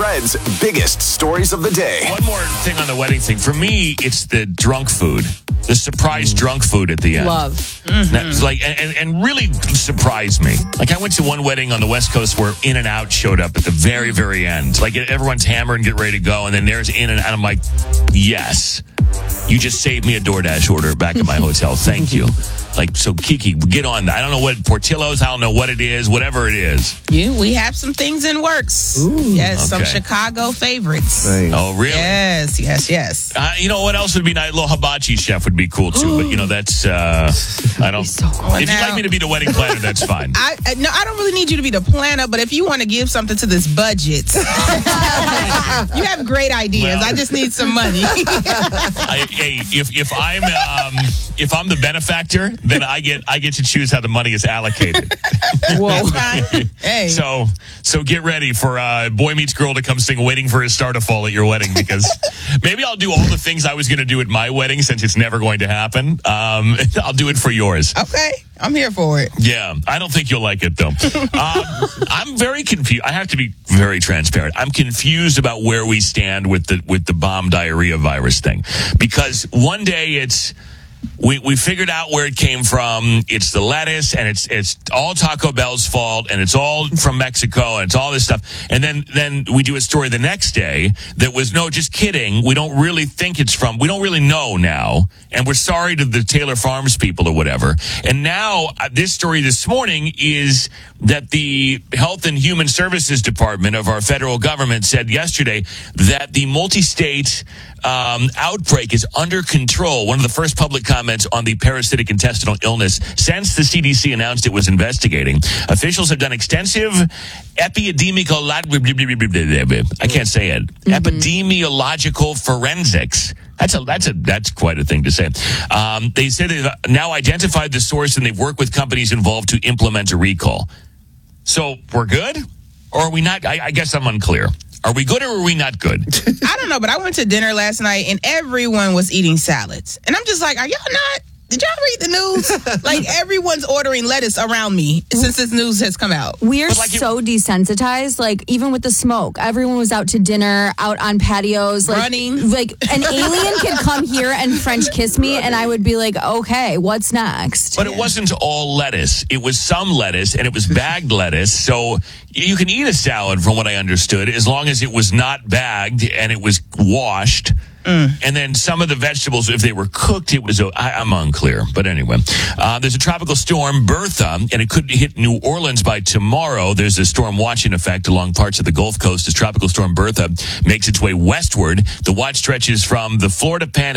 Threads' biggest stories of the day. One more thing on the wedding thing. For me, it's the drunk food. The surprise drunk food at the end. Love. That's like, and really surprised me. Like, I went to one wedding on the West Coast where In-N-Out showed up at the very, very end. Like, everyone's hammered and get ready to go, and then there's In-N-Out. I'm like, yes. You just saved me a DoorDash order back at my hotel. Thank you. Like, so Kiki, get on that. I don't know what Portillo's, I don't know what it is, whatever it is. We have some things in works. Yes, some Chicago favorites. Nice. Oh, really? Yes. You know what else would be nice? A little hibachi chef would be cool too. But you know, that's I don't. So cool. If you'd like me to be the wedding planner, that's fine. I don't really need you to be the planner, but if you want to give something to this budget, you have great ideas. Well, I just need some money. If I'm the benefactor, then I get to choose how the money is allocated. Whoa. Hey. So get ready for Boy Meets Girl to come sing "Waiting for His Star to Fall" at your wedding, because maybe I'll do all the things I was going to do at my wedding, since it's never going to happen. I'll do it for yours. Okay, I'm here for it. Yeah, I don't think you'll like it, though. I'm very confused. I have to be very transparent. I'm confused about where we stand with the bomb diarrhea virus thing, because one day it's we figured out where it came from. It's the lettuce, and it's all Taco Bell's fault, and it's all from Mexico, and it's all this stuff. And then we do a story the next day that was, no, just kidding. We don't really think it's from. We don't really know now, and we're sorry to the Taylor Farms people or whatever. And now this story this morning is that the Health and Human Services Department of our federal government said yesterday that the multi-state outbreak is under control. One of the first public comments on the parasitic intestinal illness since the CDC announced it was investigating. Officials have done extensive epidemiological forensics. That's quite a thing to say. They said they've now identified the source, and they've worked with companies involved to implement a recall. So we're good, or are we not? I guess I'm unclear. Are we good, or are we not good? I don't know, but I went to dinner last night and everyone was eating salads. And I'm just like, are y'all not? Did y'all read the news? Like, everyone's ordering lettuce around me since this news has come out. We are so desensitized. Like, even with the smoke, everyone was out to dinner, out on patios, like, running. Like, an alien could come here and French kiss me, and I would be like, okay, what's next? But it wasn't all lettuce. It was some lettuce, and it was bagged lettuce. So you can eat a salad, from what I understood, as long as it was not bagged and it was washed. And then some of the vegetables, if they were cooked, it was, I'm unclear. But anyway, there's a tropical storm, Bertha, and it could hit New Orleans by tomorrow. There's a storm watch in effect along parts of the Gulf Coast as tropical storm Bertha makes its way westward. The watch stretches from the Florida Panhandle